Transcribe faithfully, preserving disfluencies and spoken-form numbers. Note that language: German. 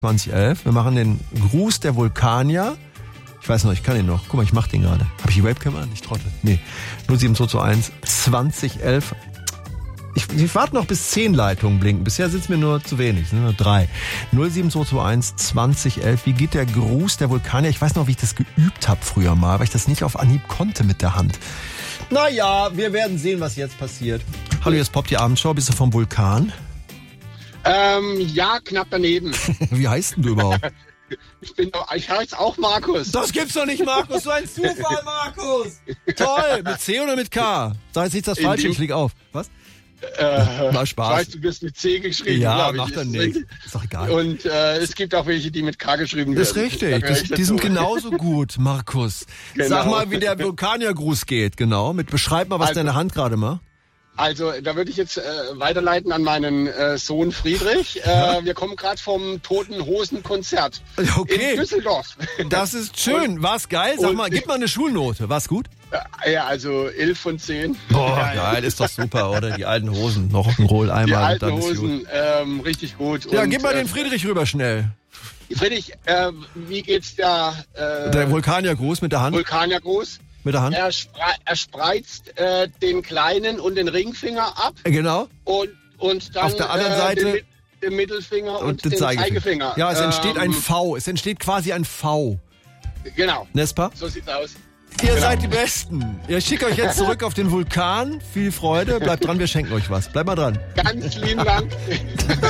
zwanzig elf. Wir machen den Gruß der Vulkanier. Ich weiß noch, ich kann ihn noch. Guck mal, ich mach den gerade. Habe ich die Webcam an? Ich trottel. Nee. null sieben zwei zwei eins zwanzig elf. Ich, ich warte noch, bis zehn Leitungen blinken. Bisher sind es mir nur zu wenig, nur drei. null sieben zwei zwei eins zwanzig elf. Wie geht der Gruß der Vulkanier? Ich weiß noch, wie ich das geübt habe früher mal, weil ich das nicht auf Anhieb konnte mit der Hand. Naja, wir werden sehen, was jetzt passiert. Hallo, jetzt poppt die Abendschau. Bist du vom Vulkan? Ähm, ja, knapp daneben. Wie heißt denn du überhaupt? Ich bin doch, ich heiße auch Markus. Das gibt's doch nicht, Markus. So ein Zufall, Markus. Toll. Mit C oder mit K? Sag jetzt nicht das Falsche, ich flieg auf. Was? Äh, War Spaß. Ich weiß, du bist mit C geschrieben. Ja, ich. macht dann Ist nichts. richtig. Ist doch egal. Und äh, es gibt auch welche, die mit K geschrieben werden. Das ist richtig. Das, die sind genauso gut, Markus. Genau. Sag mal, wie der Vulkaniergruß geht, genau. Mit beschreib mal, was Also, deine Hand gerade macht. Also, da würde ich jetzt äh, weiterleiten an meinen äh, Sohn Friedrich. Äh, wir kommen gerade vom Toten Hosen Konzert Okay. in Düsseldorf. Das ist schön. War's geil? Sag mal, gib mal eine Schulnote. War's gut? Ja, also elf von zehn. Boah, geil. Ist doch super, oder? Die alten Hosen. Noch Rock'n'Roll einmal. Die und alten dann ist gut. Hosen, ähm, richtig gut. Ja, und, gib mal äh, den Friedrich rüber schnell. Friedrich, äh, wie geht's der, äh, Der Vulkaniergruß mit der Hand. Vulkanier groß? Mit der Hand. Er, spre er spreizt äh, den kleinen und den Ringfinger ab Äh, Genau. und, und dann Auf der anderen äh, Seite den, Mi- den Mittelfinger und, Und den den Zeigefinger. Zeigefinger. Ja, es entsteht ein Ähm, V. Es entsteht quasi ein V. Genau, Nespa? so sieht's aus. Ihr seid die Besten. Ich schicke euch jetzt zurück auf den Vulkan. Viel Freude. Bleibt dran, wir schenken euch was. Bleibt mal dran. Ganz lieben Dank.